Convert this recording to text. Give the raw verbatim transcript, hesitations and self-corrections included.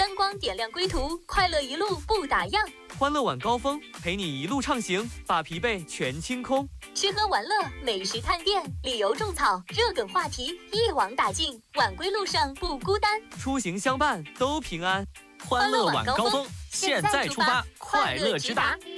灯光点亮归途，快乐一路不打烊。 欢乐晚高峰，陪你一路畅行，把疲惫全清空。 吃喝玩乐、美食探店、旅游种草，热梗话题一网打尽，晚归路上不孤单， 出行相伴都平安。 欢乐晚高峰，现在出发，快乐直达。